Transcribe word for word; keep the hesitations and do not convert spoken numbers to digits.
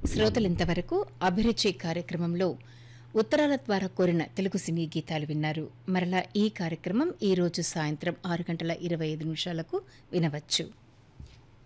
శ్రోతలింతవరకు అభిరుచి కార్యక్రమంలో ఉత్తరాల ద్వారా కోరిన తెలుగు సినీ గీతాలు విన్నారు. మరలా ఈ కార్యక్రమం ఈ రోజు సాయంత్రం ఆరు గంటల ఇరవై ఐదు నిమిషాలకు వినవచ్చు.